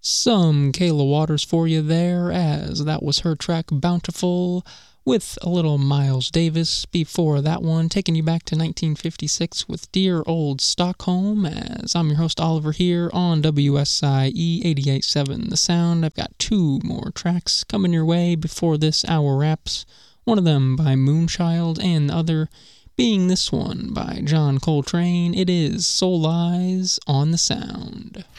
Some Kayla Waters for you there, as that was her track Bountiful, with a little Miles Davis before that one, taking you back to 1956 with Dear Old Stockholm, as I'm your host Oliver here on WSIE 88.7 The Sound. I've got two more tracks coming your way before this hour wraps, one of them by Moonchild and the other being this one by John Coltrane. It is Soul Eyes on the Sound.